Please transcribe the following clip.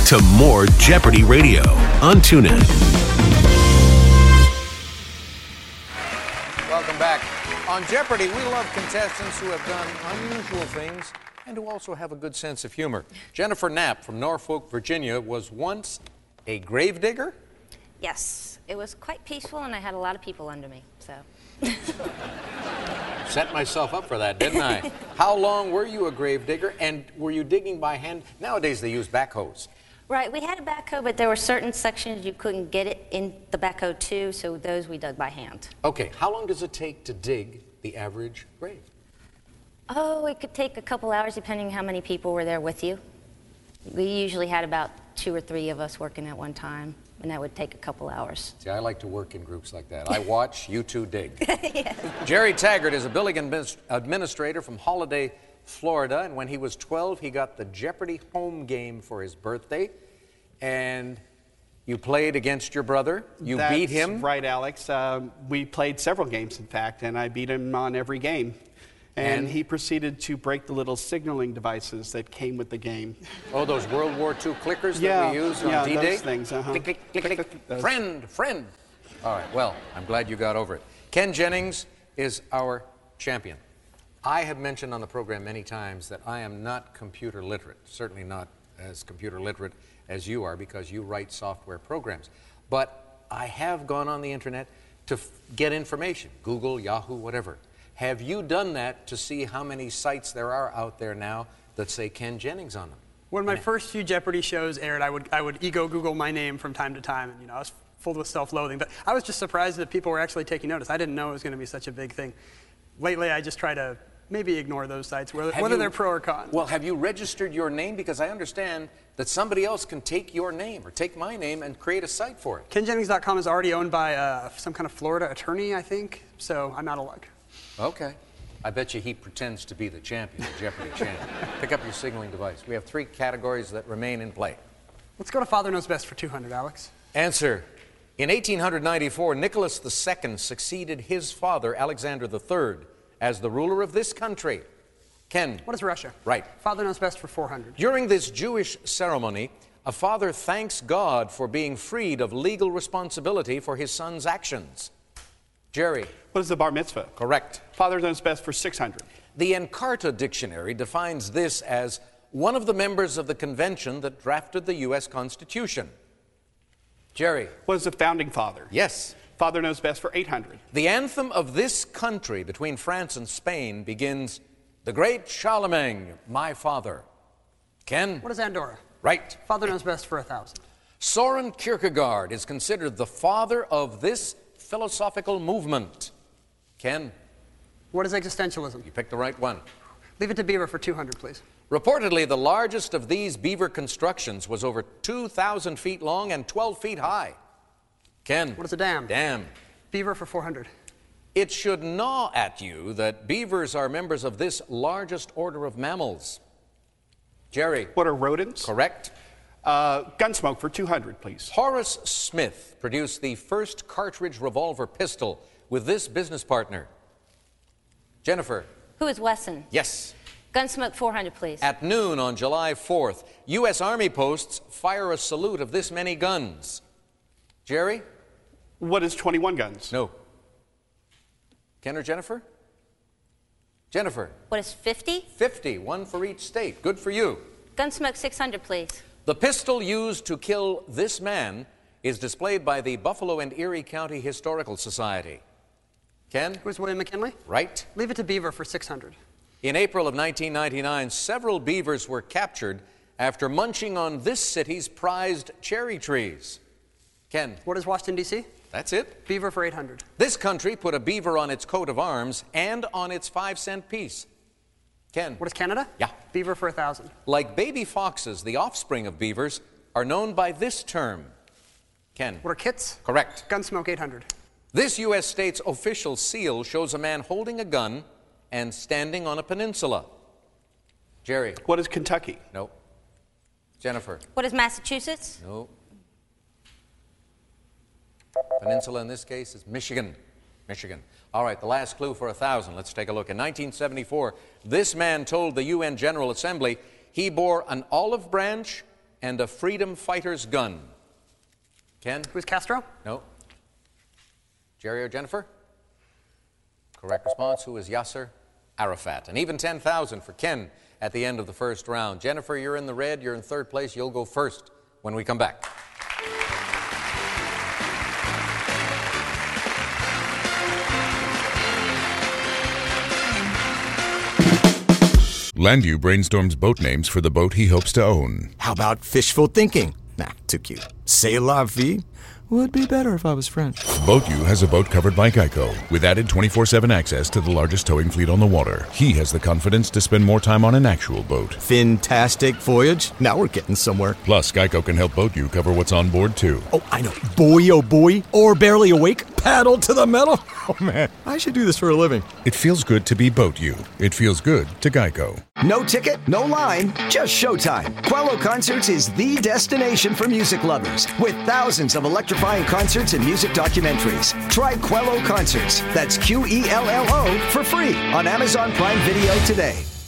to more Jeopardy Radio on TuneIn. Welcome back. On Jeopardy, we love contestants who have done unusual things and who also have a good sense of humor. Jennifer Knapp from Norfolk, Virginia, was once a gravedigger? Yes. It was quite peaceful, and I had a lot of people under me, so. Set myself up for that, didn't I? How long were you a gravedigger, and were you digging by hand? Nowadays, they use backhoes. Right, we had a backhoe, but there were certain sections you couldn't get it in the backhoe to, so those we dug by hand. Okay, how long does it take to dig the average grave? Oh, it could take a couple hours depending how many people were there with you. We usually had about 2 or 3 of us working at one time, and that would take a couple hours. See, I like to work in groups like that. I watch, you two dig. Yeah. Jerry Taggart is a billing administrator from Holiday, Florida, and when he was 12, he got the Jeopardy home game for his birthday, and you played against your brother. You beat him. That's right, Alex. We played several games, in fact, and I beat him on every game. And he proceeded to break the little signaling devices that came with the game. Oh, those World War II clickers that we used on D-Day? Yeah, those things, Click, click, click, click. Friend. All right, well, I'm glad you got over it. Ken Jennings is our champion. I have mentioned on the program many times that I am not computer literate, certainly not as computer literate as you are, because you write software programs. But I have gone on the internet to get information, Google, Yahoo, whatever. Have you done that to see how many sites there are out there now that say Ken Jennings on them? When my first few Jeopardy shows aired, I would ego Google my name from time to time, and I was full with self-loathing. But I was just surprised that people were actually taking notice. I didn't know it was going to be such a big thing. Lately, I just try to maybe ignore those sites, whether they're pro or con. Well, have you registered your name? Because I understand that somebody else can take your name or take my name and create a site for it. KenJennings.com is already owned by some kind of Florida attorney, I think, so I'm out of luck. Okay. I bet you he pretends to be the champion, the Jeopardy champion. Pick up your signaling device. We have 3 categories that remain in play. Let's go to Father Knows Best for 200, Alex. Answer. In 1894, Nicholas II succeeded his father, Alexander III, as the ruler of this country. Ken. What is Russia? Right. Father Knows Best for 400. During this Jewish ceremony, a father thanks God for being freed of legal responsibility for his son's actions. Jerry. What is the bar mitzvah? Correct. Father Knows Best for 600. The Encarta Dictionary defines this as one of the members of the convention that drafted the U.S. Constitution. Jerry. What is the founding father? Yes. Father Knows Best for 800. The anthem of this country between France and Spain begins, "The great Charlemagne, my father." Ken? What is Andorra? Right. Father Knows Best for 1,000. Soren Kierkegaard is considered the father of this philosophical movement. Ken? What is existentialism? You picked the right one. Leave it to Beaver for 200, please. Reportedly, the largest of these beaver constructions was over 2,000 feet long and 12 feet high. Ken? What is a dam? Dam. Beaver for 400. It should gnaw at you that beavers are members of this largest order of mammals. Jerry? What are rodents? Correct. Gunsmoke for 200, please. Horace Smith produced the first cartridge revolver pistol with this business partner. Jennifer? Who is Wesson? Yes. Gunsmoke 400, please. At noon on July 4th, U.S. Army posts fire a salute of this many guns. Jerry? What is 21 guns? No. Ken or Jennifer? Jennifer? What is 50? 50, one for each state. Good for you. Gunsmoke 600, please. The pistol used to kill this man is displayed by the Buffalo and Erie County Historical Society. Ken? Who's William McKinley? Right. Leave it to Beaver for 600. In April of 1999, several beavers were captured after munching on this city's prized cherry trees. Ken? What is Washington, D.C.? That's it. Beaver for 800. This country put a beaver on its coat of arms and on its 5-cent piece. Ken? What is Canada? Yeah. Beaver for 1,000. Like baby foxes, the offspring of beavers are known by this term. Ken? What are kits? Correct. Gunsmoke 800. This U.S. state's official seal shows a man holding a gun and standing on a peninsula. Jerry? What is Kentucky? No. Jennifer? What is Massachusetts? No. Peninsula in this case is Michigan. Michigan. All right, the last clue for 1,000. Let's take a look. In 1974, this man told the UN General Assembly he bore an olive branch and a freedom fighter's gun. Ken? Who's Castro? No. Jerry or Jennifer? Correct response. Who is Yasser Arafat? And even 10,000 for Ken at the end of the first round. Jennifer, you're in the red. You're in third place. You'll go first when we come back. Landu brainstorms boat names for the boat he hopes to own. How about fishful thinking? Nah, too cute. C'est la vie? Would be better if I was French. BoatU has a boat covered by Geico, with added 24/7 access to the largest towing fleet on the water. He has the confidence to spend more time on an actual boat. Fantastic voyage. Now we're getting somewhere. Plus, Geico can help BoatU cover what's on board, too. Oh, I know. Boy, oh boy. Or barely awake. Paddle to the metal. Oh, man. I should do this for a living. It feels good to be BoatU. It feels good to Geico. No ticket, no line, just showtime. Quello Concerts is the destination for music lovers, with thousands of electrifying concerts and music documentaries. Try Quello Concerts, that's Quello, for free on Amazon Prime Video today.